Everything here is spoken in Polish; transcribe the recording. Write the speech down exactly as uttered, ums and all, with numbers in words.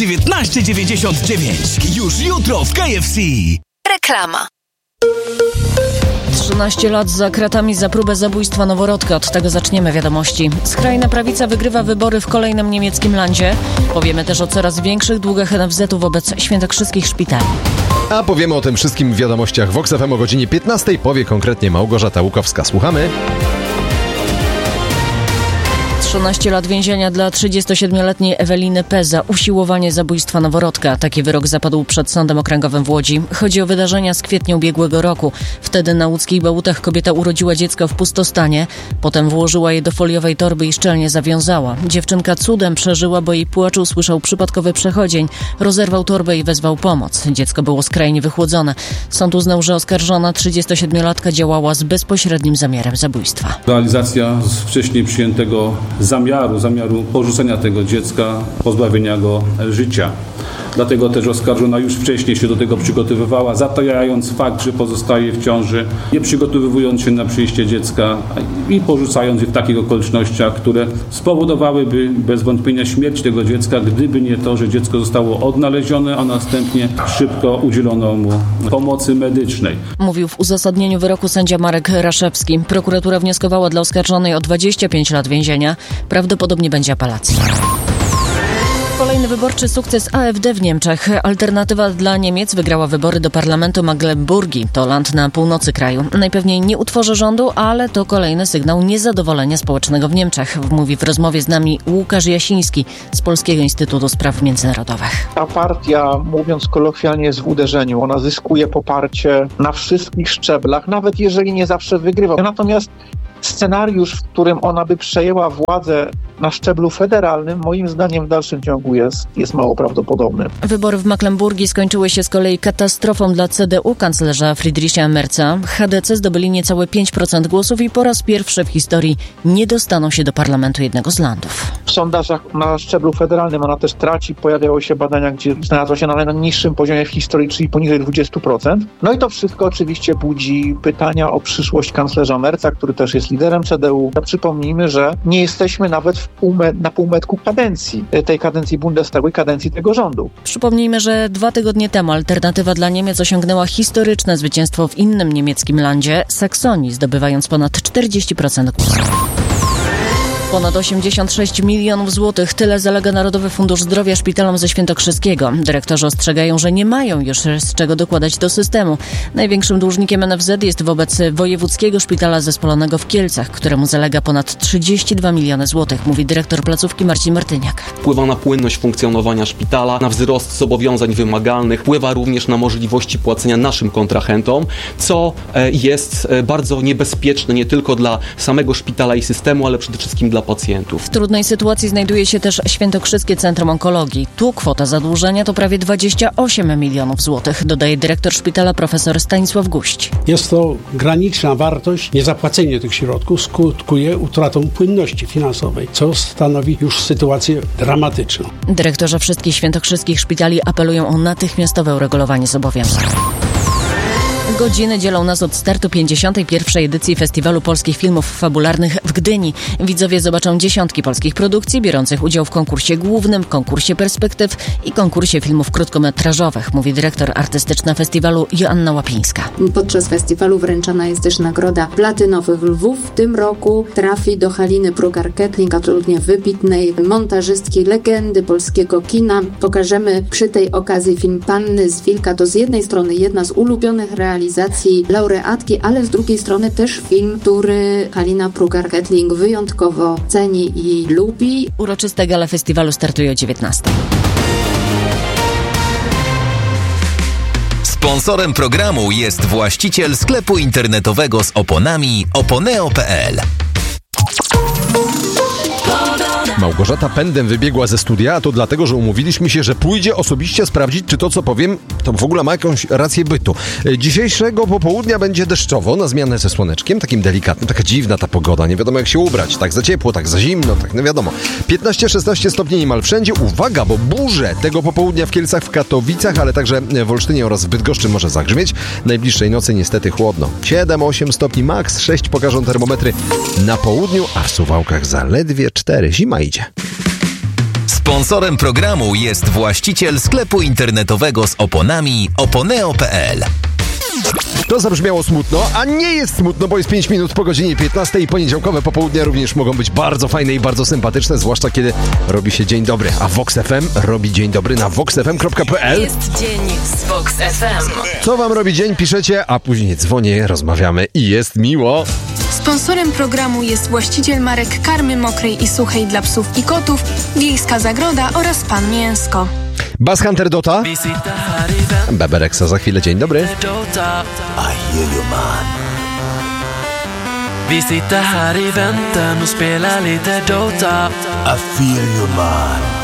dziewiętnaście dziewięćdziesiąt dziewięć. Już jutro w K F C. Reklama. trzynaście lat za kratami za próbę zabójstwa noworodka. Od tego zaczniemy wiadomości. Skrajna prawica wygrywa wybory w kolejnym niemieckim landzie. Powiemy też o coraz większych długach N F Z-u wobec świętokrzyskich szpitali. A powiemy o tym wszystkim w wiadomościach Vox F M o godzinie piętnastej. Powie konkretnie Małgorzata Łukowska. Słuchamy. trzynaście lat więzienia dla trzydziestosiedmioletniej Eweliny P. za usiłowanie zabójstwa noworodka. Taki wyrok zapadł przed Sądem Okręgowym w Łodzi. Chodzi o wydarzenia z kwietnia ubiegłego roku. Wtedy na łódzkich Bałutach kobieta urodziła dziecko w pustostanie. Potem włożyła je do foliowej torby i szczelnie zawiązała. Dziewczynka cudem przeżyła, bo jej płacz usłyszał przypadkowy przechodzień. Rozerwał torbę i wezwał pomoc. Dziecko było skrajnie wychłodzone. Sąd uznał, że oskarżona trzydziestosiedmiolatka działała z bezpośrednim zamiarem zabójstwa. Realizacja z wcześniej przyjętego zamiaru, zamiaru porzucenia tego dziecka, pozbawienia go życia. Dlatego też oskarżona już wcześniej się do tego przygotowywała, zatajając fakt, że pozostaje w ciąży, nie przygotowując się na przyjście dziecka i porzucając je w takich okolicznościach, które spowodowałyby bez wątpienia śmierć tego dziecka, gdyby nie to, że dziecko zostało odnalezione, a następnie szybko udzielono mu pomocy medycznej. Mówił w uzasadnieniu wyroku sędzia Marek Raszewski. Prokuratura wnioskowała dla oskarżonej o dwadzieścia pięć lat więzienia. Prawdopodobnie będzie apelacja. Kolejny wyborczy sukces A F D w Niemczech. Alternatywa dla Niemiec wygrała wybory do parlamentu Mecklenburgii. To land na północy kraju. Najpewniej nie utworzy rządu, ale to kolejny sygnał niezadowolenia społecznego w Niemczech. Mówi w rozmowie z nami Łukasz Jasiński z Polskiego Instytutu Spraw Międzynarodowych. Ta partia, mówiąc kolokwialnie, jest w uderzeniu. Ona zyskuje poparcie na wszystkich szczeblach, nawet jeżeli nie zawsze wygrywa. Natomiast scenariusz, w którym ona by przejęła władzę na szczeblu federalnym, moim zdaniem w dalszym ciągu jest, jest mało prawdopodobny. Wybory w Mecklenburgii skończyły się z kolei katastrofą dla C D U kanclerza Friedricha Merza. H D C zdobyli niecałe pięć procent głosów i po raz pierwszy w historii nie dostaną się do parlamentu jednego z landów. W sondażach na szczeblu federalnym ona też traci. Pojawiały się badania, gdzie znalazła się na najniższym poziomie w historii, czyli poniżej dwadzieścia procent. No i to wszystko oczywiście budzi pytania o przyszłość kanclerza Merza, który też jest liderem C D U. Przypomnijmy, że nie jesteśmy nawet w półmet- na półmetku kadencji, tej kadencji Bundestagu i kadencji tego rządu. Przypomnijmy, że dwa tygodnie temu Alternatywa dla Niemiec osiągnęła historyczne zwycięstwo w innym niemieckim landzie, Saksonii, zdobywając ponad czterdzieści procent głosów. Ponad osiemdziesiąt sześć milionów złotych. Tyle zalega Narodowy Fundusz Zdrowia szpitalom ze Świętokrzyskiego. Dyrektorzy ostrzegają, że nie mają już z czego dokładać do systemu. Największym dłużnikiem N F Z jest wobec Wojewódzkiego Szpitala Zespolonego w Kielcach, któremu zalega ponad trzydzieści dwa miliony złotych, mówi dyrektor placówki Marcin Martyniak. Wpływa na płynność funkcjonowania szpitala, na wzrost zobowiązań wymagalnych, wpływa również na możliwości płacenia naszym kontrahentom, co jest bardzo niebezpieczne nie tylko dla samego szpitala i systemu, ale przede wszystkim dla pacjentów. W trudnej sytuacji znajduje się też Świętokrzyskie Centrum Onkologii. Tu kwota zadłużenia to prawie dwadzieścia osiem milionów złotych, dodaje dyrektor szpitala profesor Stanisław Guść. Jest to graniczna wartość. Niezapłacenie tych środków skutkuje utratą płynności finansowej, co stanowi już sytuację dramatyczną. Dyrektorzy wszystkich świętokrzyskich szpitali apelują o natychmiastowe uregulowanie zobowiązań. Godziny dzielą nas od startu pięćdziesiątej pierwszej edycji Festiwalu Polskich Filmów Fabularnych w Gdyni. Widzowie zobaczą dziesiątki polskich produkcji biorących udział w konkursie głównym, konkursie perspektyw i konkursie filmów krótkometrażowych, mówi dyrektor artystyczna festiwalu Joanna Łapińska. Podczas festiwalu wręczana jest też nagroda Platynowych Lwów. W tym roku trafi do Haliny Prugar-Kettling, absolutnie wybitnej montażystki, legendy polskiego kina. Pokażemy przy tej okazji film Panny z Wilka. To z jednej strony jedna z ulubionych realizacji laureatki, ale z drugiej strony też film, który Halina Prugar-Kettling wyjątkowo ceni i lubi. Uroczyste gala festiwalu startuje o dziewiętnastej. Sponsorem programu jest właściciel sklepu internetowego z oponami oponeo kropka p l. Małgorzata pędem wybiegła ze studia, a to dlatego, że umówiliśmy się, że pójdzie osobiście sprawdzić, czy to, co powiem, to w ogóle ma jakąś rację bytu. Dzisiejszego popołudnia będzie deszczowo, na zmianę ze słoneczkiem, takim delikatnym, taka dziwna ta pogoda, nie wiadomo jak się ubrać, tak za ciepło, tak za zimno, tak no wiadomo. piętnaście szesnaście stopni niemal wszędzie, uwaga, bo burze tego popołudnia w Kielcach, w Katowicach, ale także w Olsztynie oraz w Bydgoszczy może zagrzmieć. Najbliższej nocy niestety chłodno. siedem osiem stopni max, sześć pokażą termometry na południu, a w Suwałkach zaledwie cztery. Zima idzie. Sponsorem programu jest właściciel sklepu internetowego z oponami oponeo kropka pe el. To zabrzmiało smutno, a nie jest smutno, bo jest pięć minut po godzinie piętnastej i poniedziałkowe popołudnia również mogą być bardzo fajne i bardzo sympatyczne, zwłaszcza kiedy robi się dzień dobry. A Vox F M robi dzień dobry na vox f m kropka pe el. Jest dzień z Vox F M. Co wam robi dzień? Piszecie, a później dzwonię, rozmawiamy i jest miło. Sponsorem programu jest właściciel marek karmy mokrej i suchej dla psów i kotów, Wiejska Zagroda oraz Pan Mięsko. Bass Hunter Dota. Bebereksa za chwilę, dzień dobry. I hear you, man. Vi sitter här i väntan och spelar lite Dota. I feel you, man.